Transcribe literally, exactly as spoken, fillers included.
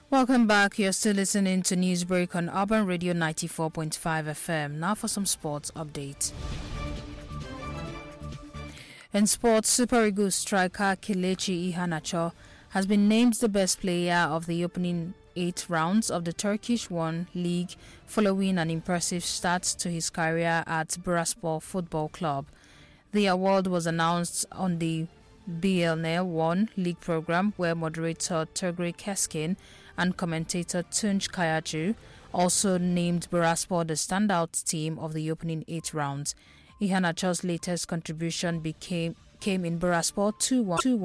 Welcome back. You're still listening to Newsbreak on Urban Radio ninety-four point five F M. Now for some sports updates. In sports, Super Eagles striker Kelechi Iheanacho has been named the best player of the opening eight rounds of the Turkish One League following an impressive start to his career at Bursaspor Football Club. The award was announced on the B L N One League program where moderator Turgray Keskin and commentator Tunç Kayacı also named Bursaspor the standout team of the opening eight rounds. Iheanacho's latest contribution became came in Bursaspor two one.